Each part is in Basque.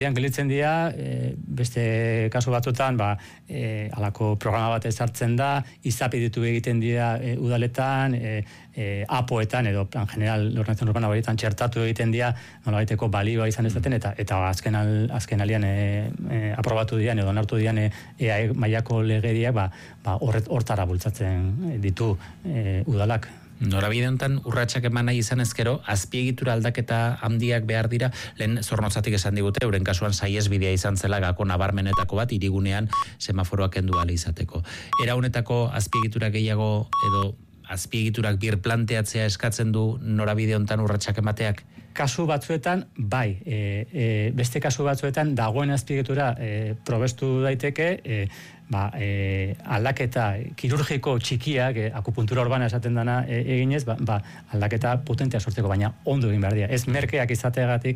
Gelitzen dira, beste kasu batzutan, alako programa bat ezartzen da, izapiditu egiten dira udaletan, apoetan, edo plan general ordenatzen urbana horietan txertatu egiten dira, nolabaiteko balioa izan ez daten, eta azken alian aprobatu dian, edo onartu dian EAE mailako legediak, hortara bultzatzen ditu udalak. Norabide honetan urratsak eman nahi izan ezkero, azpiegitura aldaketa handiak behar dira, lehen Zornotzatik esan digute, euren kasuan saihesbidea izan zela gako nabarmenetako bat, hirigunean semaforoak kendu ahal izateko. Era honetako azpiegitura gehiago edo azpiegiturak birplanteatzea eskatzen du norabide honetan urratsak emateak? Kasu batzuetan, bai. Beste kasu batzuetan, dagoen azpiegitura probestu daiteke, aldaketa kirurgiko txikiak, akupuntura urbana esaten dana eginez, aldaketa potentea sortzeko, baina ondo egin behar dira. Ez merkeak izateagatik,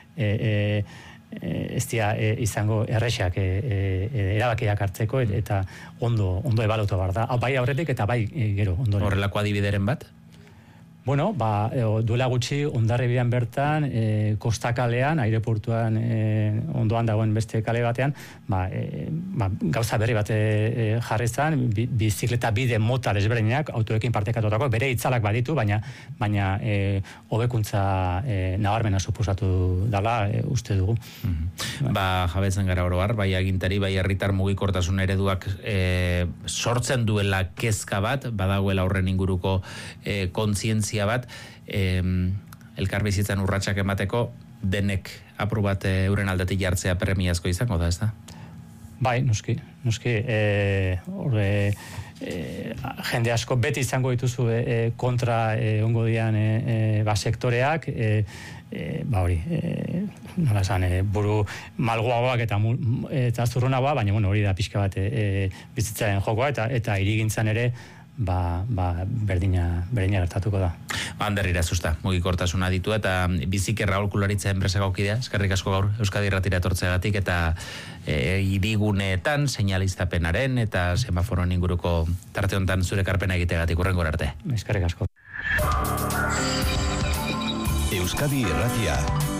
ez dira izango errexak erabakiak hartzeko, eta ondo ebaluatu behar da. Bai aurretik eta bai gero ondoren. Horrelako adibideren bat? Bueno, duela gutxi Hondarribian bertan, Kostakalean, aireportuan ondoan dagoen beste kale batean, gauza berri bat jarri zen, bizikleta bide mota desberdinak, autoekin partekatutako, bere itzalak baditu, baina hobekuntza nabarmena suposatu dela, uste dugu. Jabetzen gara oro har, bai agintari, bai herritar mugikortasun ereduak sortzen duela kezka bat, badagoela horren inguruko kontzientzia bat, elkarbizitzan urratsak emateko denek apur bat euren aldetik jartzea premiazko izango da, ez da? Bai, noski. Jende asko beti izango dituzu kontra ongo dian sektoreak, hori, nola esan, buru malguagoak eta zurrunagoa, baina hori da pixka bat bizitzaren jokoa, eta hirigintzan ere berdina gertatuko da. Ander Irazusta, mugikortasuna ditu eta Bizikerra aholkularitza enpresako kidea, eskerrik asko gaur Euskadi Irratira etortzeagatik eta hiriguneetan seinalistapenaren eta semaforoen inguruko tarte hontan zure karpena egiteagatik hurrengora arte. Eskerrik asko. Euskadi Irratia.